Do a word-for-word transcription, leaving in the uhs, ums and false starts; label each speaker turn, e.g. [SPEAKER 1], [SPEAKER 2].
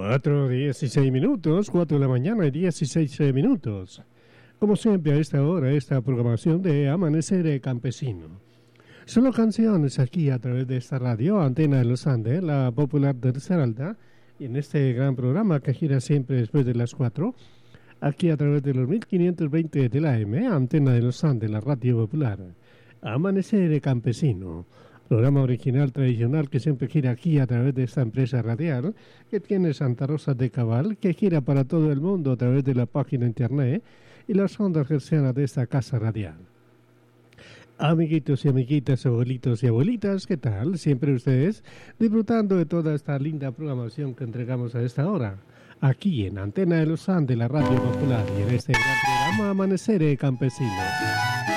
[SPEAKER 1] Cuatro, dieciséis minutos, cuatro de la mañana y dieciséis minutos. Como siempre a esta hora, esta programación de Amanecer Campesino. Solo canciones aquí a través de esta radio, Antena de los Andes, la popular de Risaralda, y en este gran programa que gira siempre después de las cuatro, aquí a través de los mil quinientos veinte de la A M, Antena de los Andes, la radio popular. Amanecer Campesino. Programa original tradicional que siempre gira aquí a través de esta empresa radial que tiene Santa Rosa de Cabal, que gira para todo el mundo a través de la página internet y las ondas hercianas de esta casa radial. Amiguitos y amiguitas, abuelitos y abuelitas, ¿qué tal? Siempre ustedes disfrutando de toda esta linda programación que entregamos a esta hora, aquí en Antena de los Andes, la radio popular, y en este gran programa Amanecer Campesino.